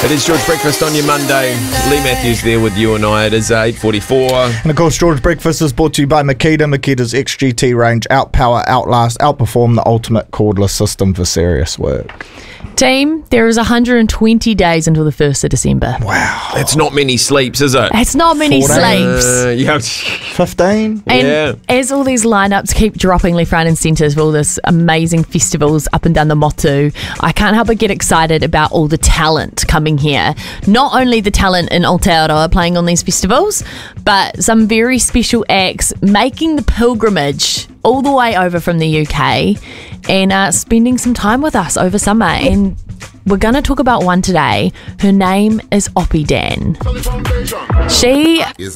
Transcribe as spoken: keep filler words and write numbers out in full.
It is George Breakfast on your Monday. Lee Matthews there with you and I. It is eight forty-four. And of course, George Breakfast is brought to you by Makita. Makita's X G T range outpower, outlast, outperform the ultimate cordless system for serious work. Team, there is one hundred twenty days until the first of December. Wow. That's not many sleeps, is it? It's not many fourteen. sleeps. Uh, yeah. fifteen? And Yeah. as all these lineups keep dropping left, right and centre for all this amazing festivals up and down the Motu, I can't help but get excited about all the talent coming here. Not only the talent in Aotearoa playing on these festivals, but some very special acts making the pilgrimage all the way over from the U K and uh, spending some time with us over summer. And we're going to talk about one today. Her name is Oppie Dan. She